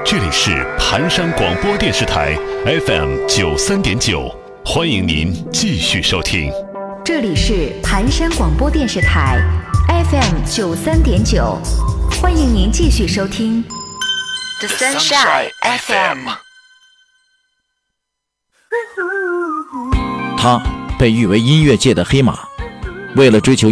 这里是盘山广播电视台 FM93.9，欢迎您继续收听。 这里是盘山广播电视台 FM93.9，欢迎您继续收听 The Sunshine FM。 他被誉为音乐界的黑马，为了追求